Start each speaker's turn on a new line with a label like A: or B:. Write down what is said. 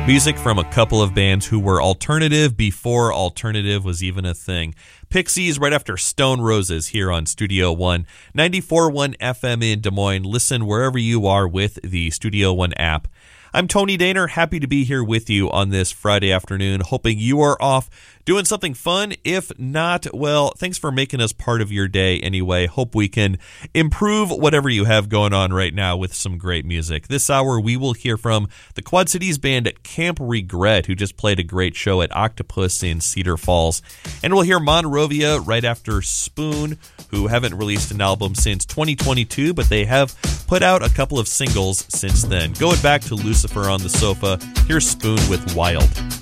A: Music from a couple of bands who were alternative before alternative was even a thing. Pixies right after Stone Roses here on Studio One, 94.1 FM in Des Moines. Listen wherever you are with the Studio One app. I'm Tony Daner, happy to be here with you on this Friday afternoon, hoping you are off doing something fun. If not, well, thanks for making us part of your day anyway. Hope we can improve whatever you have going on right now with some great music. This hour, we will hear from the Quad Cities band at Camp Regret, who just played a great show at Octopus in Cedar Falls. And we'll hear Monrovia right after Spoon, who haven't released an album since 2022, but they have put out a couple of singles since then. Going back to Lucifer on the Sofa, here's Spoon with Wild.